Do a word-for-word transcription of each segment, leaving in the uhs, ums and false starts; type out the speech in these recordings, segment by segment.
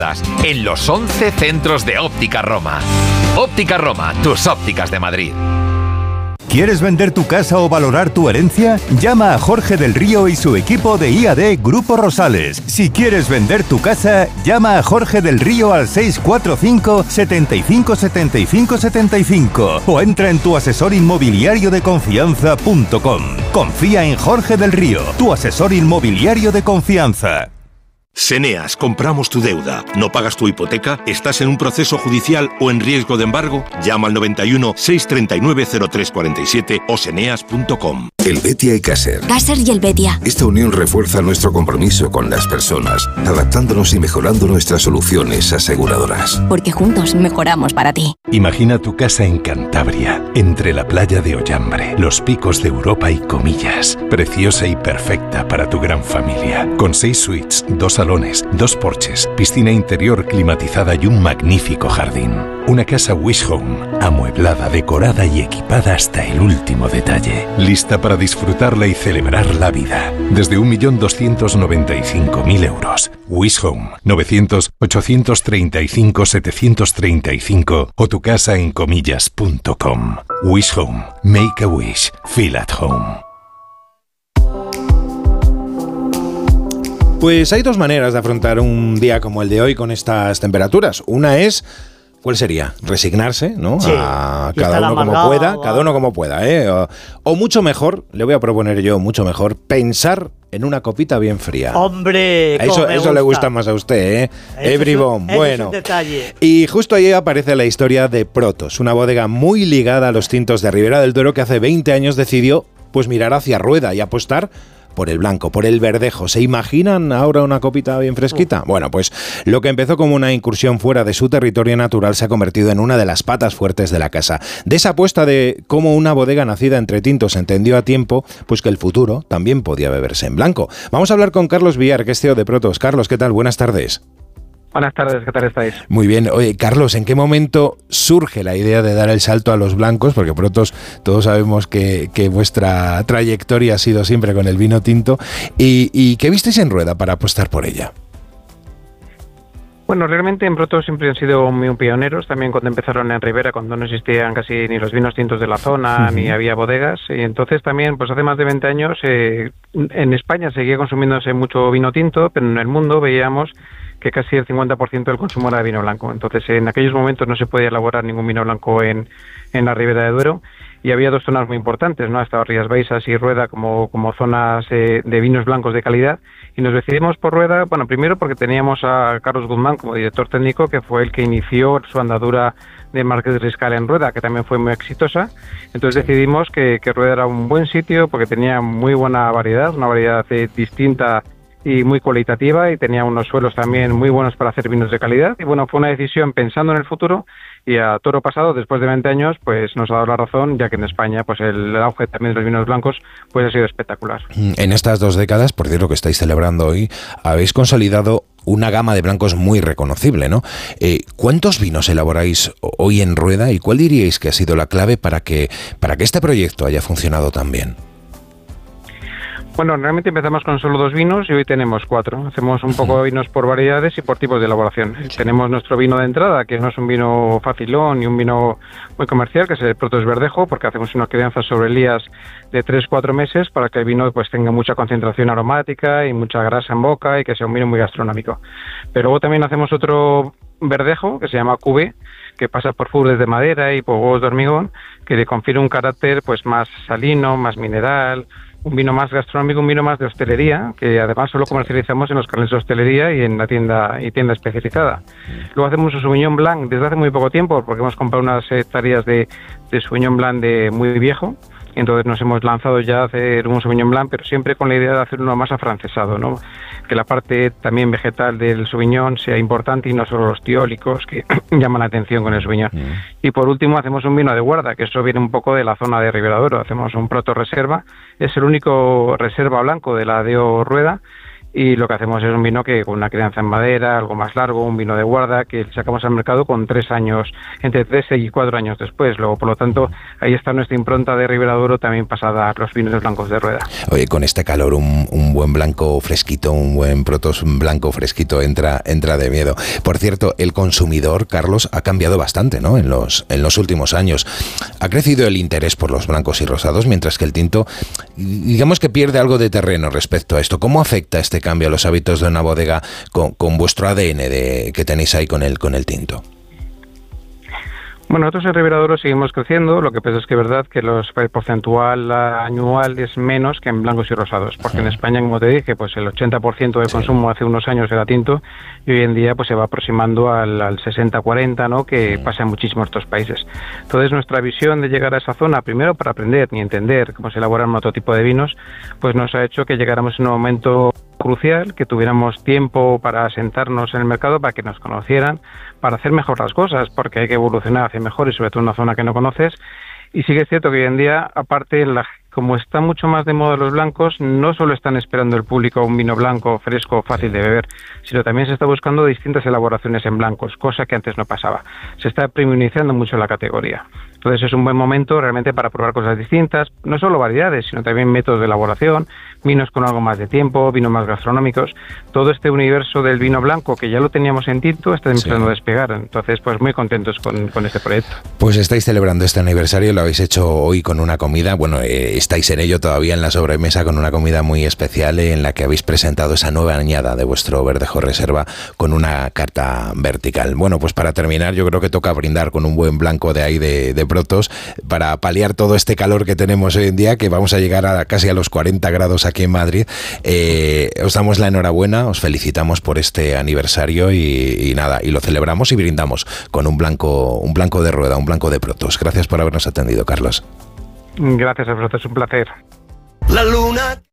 en los once centros de Óptica Roma. Óptica Roma, tus ópticas de Madrid. ¿Quieres vender tu casa o valorar tu herencia? Llama a Jorge del Río y su equipo de I A D Grupo Rosales. Si quieres vender tu casa, llama a Jorge del Río al seis cuatro cinco, setenta y cinco, setenta y cinco, setenta y cinco o entra en tu asesor inmobiliario de confianza punto com. Confía en Jorge del Río, tu asesor inmobiliario de confianza. Seneas, compramos tu deuda. ¿No pagas tu hipoteca? ¿Estás en un proceso judicial o en riesgo de embargo? Llama al noventa y uno, seiscientos treinta y nueve, cero tres cuarenta y siete o seneas punto com. El Betia y Caser. Caser y el Betia. Esta unión refuerza nuestro compromiso con las personas, adaptándonos y mejorando nuestras soluciones aseguradoras. Porque juntos mejoramos para ti. Imagina tu casa en Cantabria, entre la playa de Ollambre, los picos de Europa y Comillas. Preciosa y perfecta para tu gran familia. Con seis suites, dos salones, dos porches, piscina interior climatizada y un magnífico jardín. Una casa Wish Home, amueblada, decorada y equipada hasta el último detalle. Lista para disfrutarla y celebrar la vida. Desde un millón doscientos noventa y cinco mil euros. Wish Home, novecientos, ochocientos treinta y cinco, setecientos treinta y cinco o tu casa en comillas punto com. Wish Home, make a wish, feel at home. Pues hay dos maneras de afrontar un día como el de hoy con estas temperaturas. Una es, ¿cuál sería? Resignarse, ¿no? Sí, a cada uno como pueda, o... cada uno como pueda, ¿eh? O, o mucho mejor, le voy a proponer yo, mucho mejor, pensar en una copita bien fría. ¡Hombre! Eso, me eso gusta. le gusta más a usted, ¿eh? Everybom, bueno. Es un detalle. Y justo ahí aparece la historia de Protos, una bodega muy ligada a los tintos de Ribera del Duero que hace veinte años decidió pues mirar hacia Rueda y apostar por el blanco, por el verdejo. ¿Se imaginan ahora una copita bien fresquita? Bueno, pues lo que empezó como una incursión fuera de su territorio natural se ha convertido en una de las patas fuertes de la casa. De esa apuesta de cómo una bodega nacida entre tintos entendió a tiempo, pues que el futuro también podía beberse en blanco. Vamos a hablar con Carlos Villar, que es C E O de Protos. Carlos, ¿qué tal? Buenas tardes. Buenas tardes, ¿qué tal estáis? Muy bien. Oye, Carlos, ¿en qué momento surge la idea de dar el salto a los blancos? Porque Protos, todos sabemos que, que vuestra trayectoria ha sido siempre con el vino tinto. ¿Y, y qué visteis en Rueda para apostar por ella? Bueno, realmente en Protos siempre han sido muy pioneros, también cuando empezaron en Ribera, cuando no existían casi ni los vinos tintos de la zona, uh-huh. ni había bodegas, y entonces también, pues hace más de veinte años, eh, en España seguía consumiéndose mucho vino tinto, pero en el mundo veíamos que casi el cincuenta por ciento del consumo era de vino blanco. Entonces, en aquellos momentos no se podía elaborar ningún vino blanco en, en la Ribera de Duero, y había dos zonas muy importantes, ¿no? Estaban Rías Baixas y Rueda como, como zonas eh, de vinos blancos de calidad, y nos decidimos por Rueda, bueno, primero porque teníamos a Carlos Guzmán como director técnico, que fue el que inició su andadura de Marqués de Riscal en Rueda, que también fue muy exitosa. Entonces decidimos que, que Rueda era un buen sitio porque tenía muy buena variedad, una variedad eh, distinta y muy cualitativa, y tenía unos suelos también muy buenos para hacer vinos de calidad. Y bueno, fue una decisión pensando en el futuro, y a toro pasado, después de veinte años, pues nos ha dado la razón, ya que en España pues el auge también de los vinos blancos pues ha sido espectacular. En estas dos décadas, por cierto, que estáis celebrando hoy, habéis consolidado una gama de blancos muy reconocible, ¿no? Eh, ¿Cuántos vinos elaboráis hoy en Rueda y cuál diríais que ha sido la clave para que, para que este proyecto haya funcionado tan bien? Bueno, realmente empezamos con solo dos vinos y hoy tenemos cuatro. Hacemos un poco de vinos por variedades y por tipos de elaboración. Sí. Tenemos nuestro vino de entrada, que no es un vino facilón ni un vino muy comercial, que es el Protos Verdejo, porque hacemos una crianza sobre lías de tres a cuatro meses para que el vino pues tenga mucha concentración aromática y mucha grasa en boca y que sea un vino muy gastronómico. Pero luego también hacemos otro verdejo, que se llama Cuvée, que pasa por fubres de madera y por huevos de hormigón, que le confiere un carácter pues más salino, más mineral, un vino más gastronómico, un vino más de hostelería, que además solo comercializamos en los carnets de hostelería y en la tienda y tienda especializada. Luego hacemos un Sauvignon Blanc desde hace muy poco tiempo, porque hemos comprado unas hectáreas de, de Sauvignon Blanc de muy viejo. Entonces nos hemos lanzado ya a hacer un Sauvignon Blanc, pero siempre con la idea de hacer uno más afrancesado, ¿no? Que la parte también vegetal del Sauvignon sea importante y no solo los tiólicos que llaman la atención con el Sauvignon. Mm. Y por último hacemos un vino de guarda, que eso viene un poco de la zona de Ribera del Duero. Hacemos un Proto Reserva, es el único reserva blanco de la D O Rueda, y lo que hacemos es un vino que con una crianza en madera, algo más largo, un vino de guarda, que sacamos al mercado con tres años, entre tres y cuatro años después. Luego, por lo tanto, ahí está nuestra impronta de Ribera Duro también pasada a los vinos blancos de rueda. Oye, con este calor, un, un buen blanco fresquito, un buen Protos blanco fresquito entra, entra de miedo. Por cierto, el consumidor, Carlos, ha cambiado bastante, ¿no? En los, en los últimos años. Ha crecido el interés por los blancos y rosados, mientras que el tinto, digamos que pierde algo de terreno respecto a esto. ¿Cómo afecta este cambio a los hábitos de una bodega con, con vuestro A D N de, que tenéis ahí con el, con el tinto? Bueno, nosotros en Ribera Duro seguimos creciendo, lo que pasa es que es verdad que los, el porcentual anual es menos que en blancos y rosados, porque en España, como te dije, pues el ochenta por ciento del sí. consumo hace unos años era tinto y hoy en día pues se va aproximando al, al sesenta cuarenta, ¿no? Que sí. pasa en muchísimos otros países. Entonces nuestra visión de llegar a esa zona, primero para aprender y entender cómo se elaboran otro tipo de vinos, pues nos ha hecho que llegáramos en un momento crucial, que tuviéramos tiempo para sentarnos en el mercado, para que nos conocieran, para hacer mejor las cosas, porque hay que evolucionar hacia mejor y sobre todo en una zona que no conoces. Y sí que es cierto que hoy en día, aparte, la, como está mucho más de moda los blancos, no solo están esperando el público un vino blanco, fresco, fácil de beber, sino también se está buscando distintas elaboraciones en blancos, cosa que antes no pasaba. Se está premiumizando mucho la categoría. Entonces es un buen momento realmente para probar cosas distintas, no solo variedades, sino también métodos de elaboración, vinos con algo más de tiempo, vinos más gastronómicos. Todo este universo del vino blanco, que ya lo teníamos en tinto, está empezando sí. a despegar. Entonces, pues muy contentos con, con este proyecto. Pues estáis celebrando este aniversario, lo habéis hecho hoy con una comida, bueno, eh, estáis en ello todavía en la sobremesa con una comida muy especial eh, en la que habéis presentado esa nueva añada de vuestro Verdejo Reserva con una carta vertical. Bueno, pues para terminar, yo creo que toca brindar con un buen blanco de ahí de, de Protos para paliar todo este calor que tenemos hoy en día, que vamos a llegar a casi a los cuarenta grados aquí en Madrid. Eh, os damos la enhorabuena, os felicitamos por este aniversario y, y nada, y lo celebramos y brindamos con un blanco, un blanco de rueda, un blanco de Protos. Gracias por habernos atendido, Carlos. Gracias a vosotros, un placer. La luna,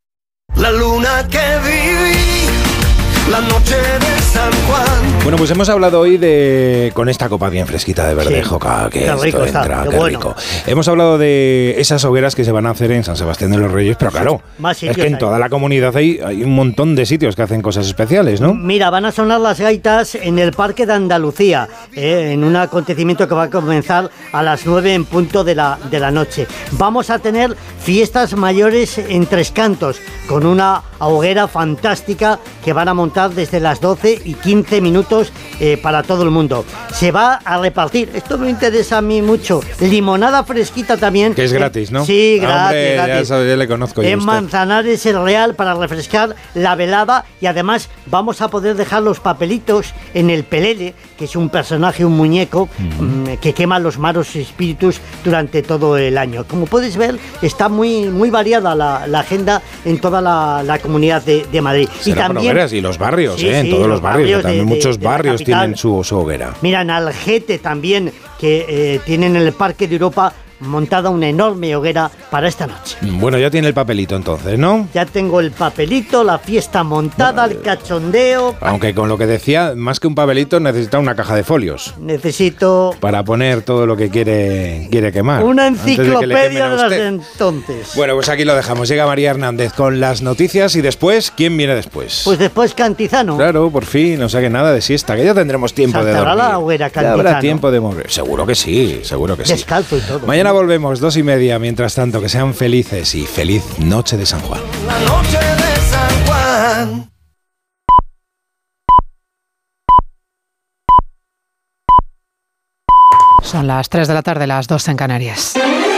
la luna que viví, la noche de San Juan. Bueno, pues hemos hablado hoy de con esta copa bien fresquita de verdejo, sí, que qué esto rico entra, está, qué, qué bueno. rico. Hemos hablado de esas hogueras que se van a hacer en San Sebastián de los Reyes, pero claro, más es que en hay. toda la comunidad hay, hay un montón de sitios que hacen cosas especiales, ¿no? Mira, van a sonar las gaitas en el Parque de Andalucía, eh, en un acontecimiento que va a comenzar a las nueve en punto de la, de la noche. Vamos a tener fiestas mayores en Tres Cantos, con una hoguera fantástica que van a montar desde las doce y quince minutos eh, para todo el mundo. Se va a repartir, esto me interesa a mí mucho, limonada fresquita también. Que es gratis, ¿no? Sí, gratis, Hombre, gratis. Ya, ya le conozco. En Manzanares el Real para refrescar la velada, y además vamos a poder dejar los papelitos en el pelele, que es un personaje, un muñeco mm. que quema los malos espíritus durante todo el año. Como puedes ver, está muy, muy variada la, la agenda en toda la, la comunidad de, de Madrid. Será y también y los barrios, sí, eh, en sí, todos los barrios, barrios también de, muchos de, de barrios tienen su, su hoguera. Mira, en Algete también, que eh, tienen en el Parque de Europa montada una enorme hoguera para esta noche. Bueno, ya tiene el papelito entonces, ¿no? Ya tengo el papelito, la fiesta montada, bueno, el cachondeo. Aunque con lo que decía, más que un papelito necesita una caja de folios. Necesito... para poner todo lo que quiere, quiere quemar. Una enciclopedia de, de las de entonces. Bueno, pues aquí lo dejamos. Llega María Hernández con las noticias y después, ¿quién viene después? Pues después Cantizano. Claro, por fin, o sea que nada de siesta, que ya tendremos tiempo de dormir. la hoguera Cantizano. Ya habrá tiempo de mover. Seguro que sí, seguro que sí. Descalzo y todo. Mañana volvemos, dos y media. Mientras tanto, que sean felices y feliz noche de San Juan. La noche de San Juan. Son las tres de la tarde, las dos en Canarias.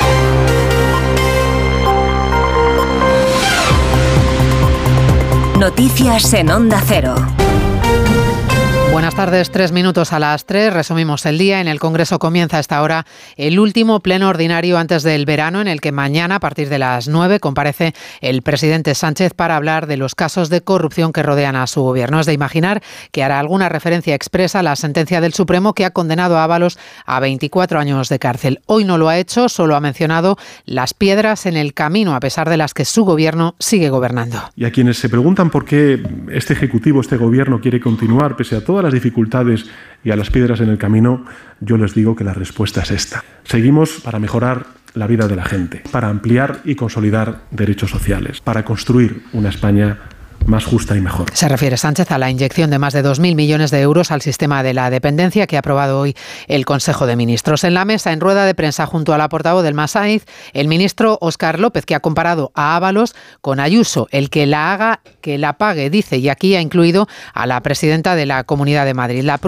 Noticias en Onda Cero. Buenas tardes, tres minutos a las tres. Resumimos el día. En el Congreso comienza a esta hora el último pleno ordinario antes del verano, en el que mañana, a partir de las nueve, comparece el presidente Sánchez para hablar de los casos de corrupción que rodean a su gobierno. Es de imaginar que hará alguna referencia expresa a la sentencia del Supremo que ha condenado a Ábalos a veinticuatro años de cárcel. Hoy no lo ha hecho, solo ha mencionado las piedras en el camino, a pesar de las que su gobierno sigue gobernando. Y a quienes se preguntan por qué este Ejecutivo, este gobierno quiere continuar pese a todas las dificultades y a las piedras en el camino, yo les digo que la respuesta es esta. Seguimos para mejorar la vida de la gente, para ampliar y consolidar derechos sociales, para construir una España más justa y mejor. Se refiere Sánchez a la inyección de más de dos mil millones de euros al sistema de la dependencia que ha aprobado hoy el Consejo de Ministros. En la mesa, en rueda de prensa junto a la portavoz del Masaiz, el ministro Óscar López, que ha comparado a Ábalos con Ayuso, el que la haga, que la pague, dice, y aquí ha incluido a la presidenta de la Comunidad de Madrid. La